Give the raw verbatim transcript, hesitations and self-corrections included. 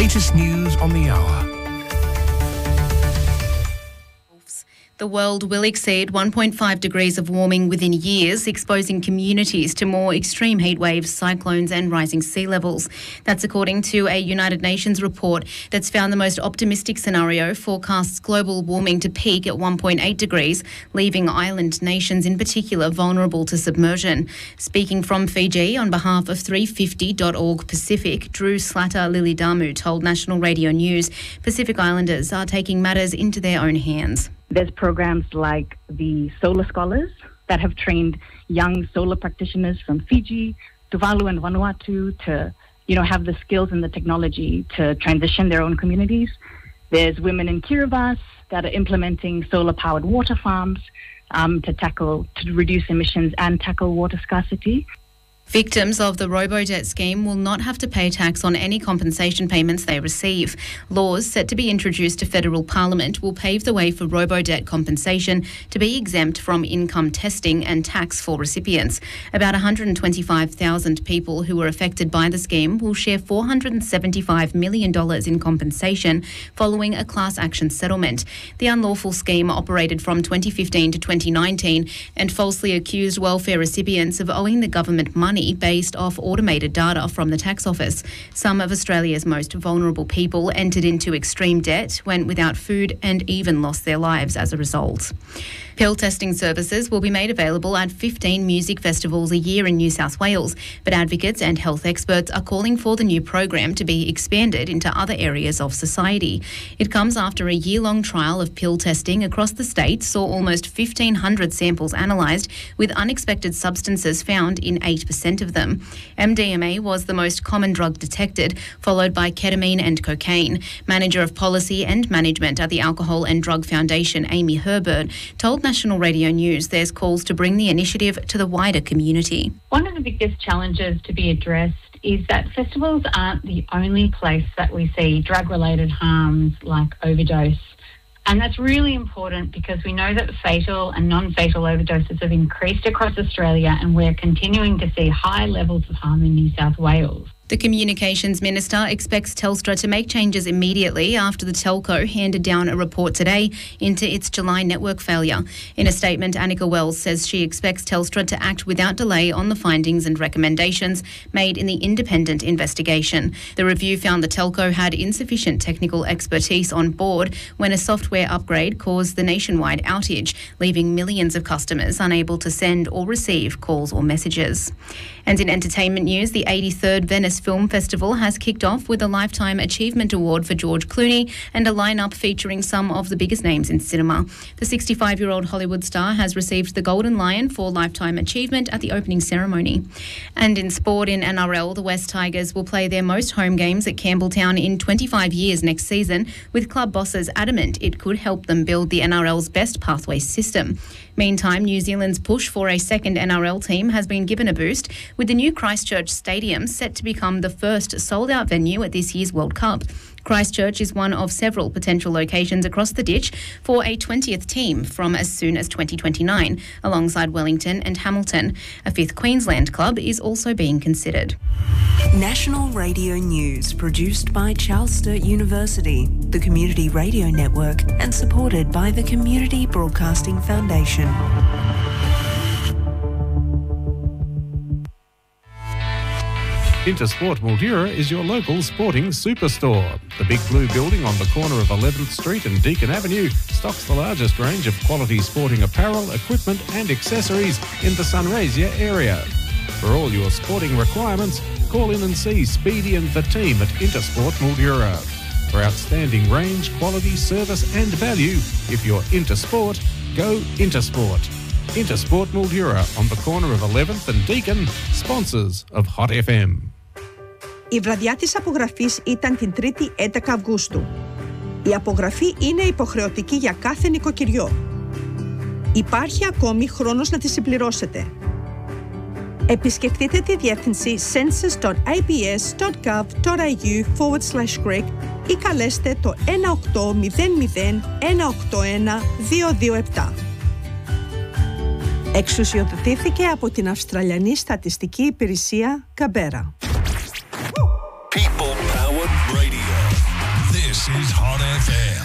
latest news on the hour. The world will exceed one point five degrees of warming within years, exposing communities to more extreme heat waves, cyclones and rising sea levels. That's according to a United Nations report that's found the most optimistic scenario forecasts global warming to peak at one point eight degrees, leaving island nations in particular vulnerable to submersion. Speaking from Fiji on behalf of three fifty dot org Pacific, Drew Slatter Lilidamu told National Radio News Pacific Islanders are taking matters into their own hands. There's programs like the Solar Scholars that have trained young solar practitioners from Fiji, Tuvalu and Vanuatu to, you know, have the skills and the technology to transition their own communities. There's women in Kiribati that are implementing solar-powered water farms um, to tackle, to reduce emissions and tackle water scarcity. Victims of the Robodebt scheme will not have to pay tax on any compensation payments they receive. Laws set to be introduced to federal parliament will pave the way for Robodebt compensation to be exempt from income testing and tax for recipients. About one hundred twenty-five thousand people who were affected by the scheme will share four hundred seventy-five million dollars in compensation following a class action settlement. The unlawful scheme operated from twenty fifteen to twenty nineteen and falsely accused welfare recipients of owing the government money based off automated data from the tax office. Some of Australia's most vulnerable people entered into extreme debt, went without food and even lost their lives as a result. Pill testing services will be made available at fifteen music festivals a year in New South Wales, but advocates and health experts are calling for the new program to be expanded into other areas of society. It comes after a year-long trial of pill testing across the state saw almost fifteen hundred samples analysed, with unexpected substances found in eight percent of them. M D M A was the most common drug detected, followed by ketamine and cocaine. Manager of Policy and Management at the Alcohol and Drug Foundation, Amy Herbert, told National Radio News there's calls to bring the initiative to the wider community. One of the biggest challenges to be addressed is that festivals aren't the only place that we see drug-related harms like overdose. And that's really important because we know that fatal and non-fatal overdoses have increased across Australia, and we're continuing to see high levels of harm in New South Wales. The Communications Minister expects Telstra to make changes immediately after the telco handed down a report today into its July network failure. In a statement, Annika Wells says she expects Telstra to act without delay on the findings and recommendations made in the independent investigation. The review found the telco had insufficient technical expertise on board when a software upgrade caused the nationwide outage, leaving millions of customers unable to send or receive calls or messages. And in entertainment news, the eighty-third Venice Film Festival has kicked off with a Lifetime Achievement Award for George Clooney and a lineup featuring some of the biggest names in cinema. The sixty-five-year-old Hollywood star has received the Golden Lion for Lifetime Achievement at the opening ceremony. And in sport, in N R L, the West Tigers will play their most home games at Campbelltown in twenty-five years next season, with club bosses adamant it could help them build the N R L's best pathway system. Meantime, New Zealand's push for a second N R L team has been given a boost, with the new Christchurch Stadium set to become the first sold-out venue at this year's World Cup. Christchurch is one of several potential locations across the ditch for a twentieth team from as soon as twenty twenty-nine, alongside Wellington and Hamilton. A fifth Queensland club is also being considered. National Radio News, produced by Charles Sturt University, the Community Radio Network, and supported by the Community Broadcasting Foundation. Intersport Mildura is your local sporting superstore. The Big Blue building on the corner of eleventh Street and Deakin Avenue stocks the largest range of quality sporting apparel, equipment and accessories in the Sunraysia area. For all your sporting requirements, call in and see Speedy and the team at Intersport Mildura. For outstanding range, quality, service and value, if you're into sport, go Intersport. Intersport Mildura on the corner of eleventh and Deakin, sponsors of Hot F M. Η βραδιά της απογραφής ήταν την Τρίτη έντεκα Αυγούστου. Η απογραφή είναι υποχρεωτική για κάθε νοικοκυριό. Υπάρχει ακόμη χρόνος να τη συμπληρώσετε. Επισκεφτείτε τη διεύθυνση census.abs.gov.au forward slash Greek ή καλέστε το ένα οκτώ μηδέν μηδέν ένα οκτώ ένα δύο δύο επτά. Εξουσιοδοτήθηκε από την Αυστραλιανή Στατιστική Υπηρεσία Καμπέρα. People Powered Radio. This is Hot F M.